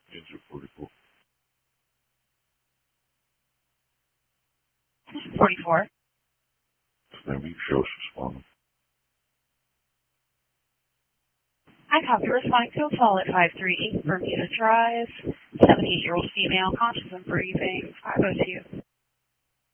Engine 44. 44. Stand shows responding. I copy responding to a call at 538 Bermuda Drive. 78-year-old female, conscious and breathing. 502.